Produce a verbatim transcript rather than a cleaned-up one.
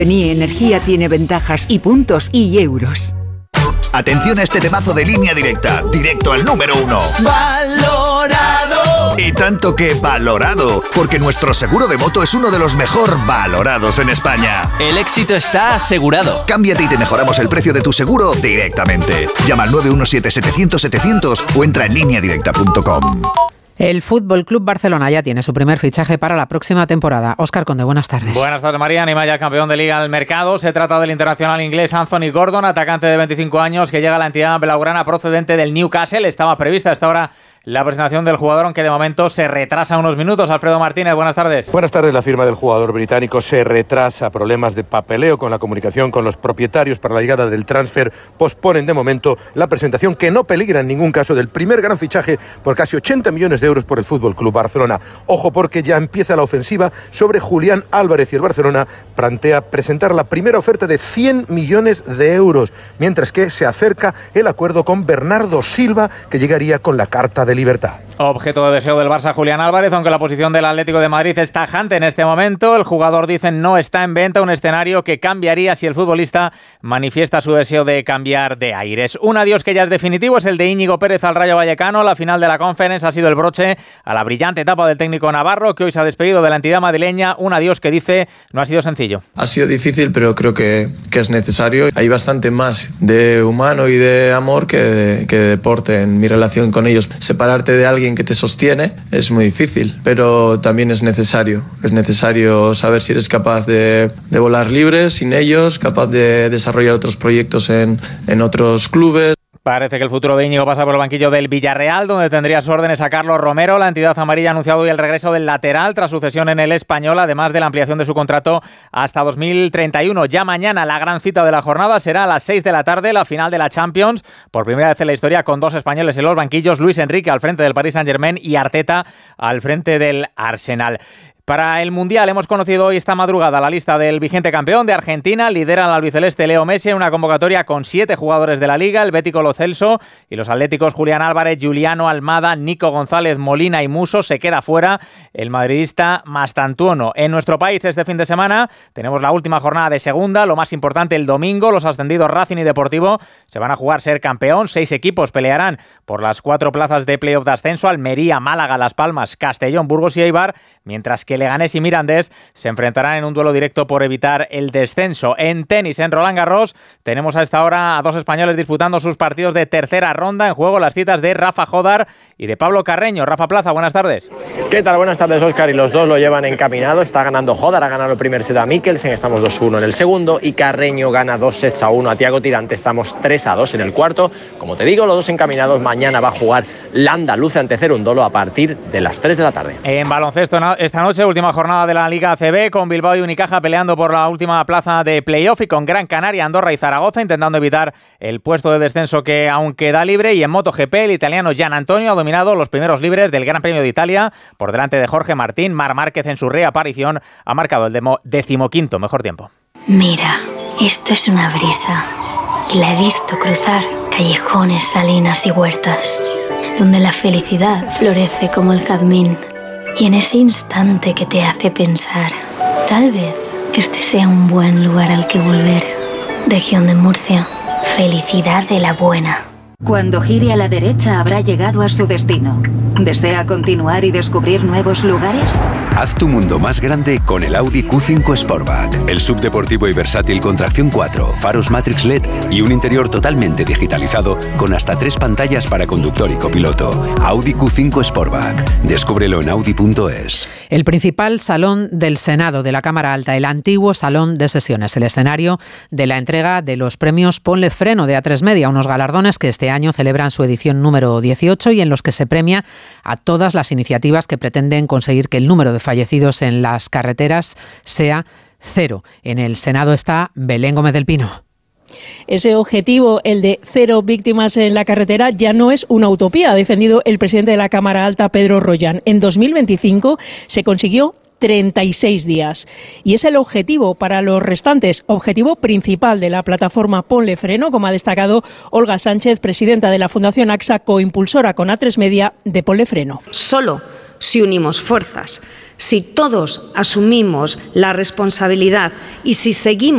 Eni Energía tiene ventajas y puntos y euros. Atención a este temazo de Línea Directa, directo al número uno. ¡Valorado! Y tanto que valorado, porque nuestro seguro de moto es uno de los mejor valorados en España. El éxito está asegurado. Cámbiate y te mejoramos el precio de tu seguro directamente. Llama al nueve uno siete setecientos setecientos o entra en línea directa punto com. El Fútbol Club Barcelona ya tiene su primer fichaje para la próxima temporada. Óscar Conde, buenas tardes. Buenas tardes, María. Anima ya el campeón de Liga al mercado. Se trata del internacional inglés Anthony Gordon, atacante de veinticinco años que llega a la entidad blaugrana procedente del Newcastle. Estaba prevista hasta ahora la presentación del jugador, aunque de momento se retrasa unos minutos. Alfredo Martínez, buenas tardes. Buenas tardes. La firma del jugador británico se retrasa. Problemas de papeleo con la comunicación con los propietarios para la llegada del transfer posponen de momento la presentación, que no peligra en ningún caso, del primer gran fichaje por casi ochenta millones de euros por el Fútbol Club Barcelona. Ojo, porque ya empieza la ofensiva sobre Julián Álvarez y el Barcelona plantea presentar la primera oferta de cien millones de euros, mientras que se acerca el acuerdo con Bernardo Silva, que llegaría con la carta de libertad. Objeto de deseo del Barça Julián Álvarez, aunque la posición del Atlético de Madrid es tajante en este momento. El jugador, dicen, no está en venta, un escenario que cambiaría si el futbolista manifiesta su deseo de cambiar de aires. Un adiós que ya es definitivo es el de Íñigo Pérez al Rayo Vallecano. La final de la Conference ha sido el broche a la brillante etapa del técnico navarro, que hoy se ha despedido de la entidad madrileña. Un adiós que, dice, no ha sido sencillo. Ha sido difícil, pero creo que, que es necesario. Hay bastante más de humano y de amor que de, que de deporte en mi relación con ellos. Separarte de alguien que te sostiene es muy difícil, pero también es necesario. Es necesario saber si eres capaz de, de volar libre sin ellos, capaz de desarrollar otros proyectos en, en otros clubes. Parece que el futuro de Íñigo pasa por el banquillo del Villarreal, donde tendría a sus órdenes a Carlos Romero. La entidad amarilla ha anunciado hoy el regreso del lateral tras su cesión en el Español, además de la ampliación de su contrato hasta dos mil treinta y uno. Ya mañana la gran cita de la jornada será a las seis de la tarde, la final de la Champions, por primera vez en la historia con dos españoles en los banquillos, Luis Enrique al frente del Paris Saint-Germain y Arteta al frente del Arsenal. Para el Mundial hemos conocido hoy esta madrugada la lista del vigente campeón de Argentina. Lidera al albiceleste Leo Messi, una convocatoria con siete jugadores de la Liga, el bético Lo Celso, y los atléticos Julián Álvarez, Juliano Almada, Nico González, Molina y Muso. Se queda fuera el madridista Mastantuono. En nuestro país este fin de semana tenemos la última jornada de segunda, lo más importante el domingo. Los ascendidos Racing y Deportivo se van a jugar ser campeón. Seis equipos pelearán por las cuatro plazas de playoff de ascenso: Almería, Málaga, Las Palmas, Castellón, Burgos y Eibar, mientras que Leganés y Mirandés se enfrentarán en un duelo directo por evitar el descenso. En tenis, en Roland Garros, tenemos a esta hora a dos españoles disputando sus partidos de tercera ronda. En juego las citas de Rafa Jodar y de Pablo Carreño. Rafa Plaza, buenas tardes. ¿Qué tal? Buenas tardes, Óscar. Y los dos lo llevan encaminado. Está ganando Jodar, ha ganado el primer set a Mikkelsen, estamos dos uno en el segundo, y Carreño gana dos sets a uno a Thiago Tirante, estamos tres a dos en el cuarto. Como te digo, los dos encaminados. Mañana va a jugar la andaluza ante Cerundolo a partir de las tres de la tarde. En baloncesto, esta noche, última jornada de la Liga A C B, con Bilbao y Unicaja peleando por la última plaza de playoff, y con Gran Canaria, Andorra y Zaragoza intentando evitar el puesto de descenso que aún queda libre. Y en MotoGP, el italiano Gian Antonio ha dominado los primeros libres del Gran Premio de Italia por delante de Jorge Martín. Marc Márquez, en su reaparición, ha marcado el decimoquinto mejor tiempo. Mira, esto es una brisa, y la he visto cruzar callejones, salinas y huertas, donde la felicidad florece como el jazmín. Y en ese instante que te hace pensar, tal vez este sea un buen lugar al que volver. Región de Murcia, felicidad de la buena. Cuando gire a la derecha habrá llegado a su destino. ¿Desea continuar y descubrir nuevos lugares? Haz tu mundo más grande con el Audi Q cinco Sportback. El subdeportivo y versátil con tracción cuatro, faros Matrix L E D y un interior totalmente digitalizado con hasta tres pantallas para conductor y copiloto. Audi Q cinco Sportback. Descúbrelo en audi punto es. El principal salón del Senado de la Cámara Alta, el antiguo salón de sesiones, el escenario de la entrega de los premios Ponle Freno de A tres Media, unos galardones que este año celebran su edición número dieciocho y en los que se premia a todas las iniciativas que pretenden conseguir que el número de fallecidos en las carreteras sea cero. En el Senado está Belén Gómez del Pino. Ese objetivo, el de cero víctimas en la carretera, ya no es una utopía, ha defendido el presidente de la Cámara Alta, Pedro Rollán. En dos mil veinticinco se consiguió treinta y seis días. Y es el objetivo para los restantes, objetivo principal de la plataforma Ponle Freno, como ha destacado Olga Sánchez, presidenta de la Fundación AXA, coimpulsora con A tres Media de Ponle Freno. Solo si unimos fuerzas, si todos asumimos la responsabilidad y si seguimos